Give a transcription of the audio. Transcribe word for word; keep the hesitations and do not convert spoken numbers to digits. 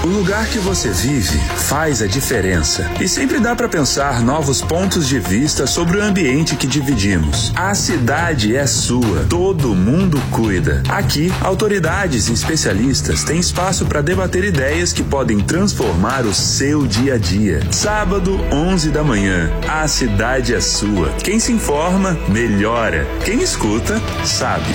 O lugar que você vive faz a diferença. E sempre dá para pensar novos pontos de vista sobre o ambiente que dividimos. A cidade é sua. Todo mundo cuida. Aqui, autoridades e especialistas têm espaço para debater ideias que podem transformar o seu dia a dia. Sábado, onze da manhã. A cidade é sua. Quem se informa, melhora. Quem escuta, sabe.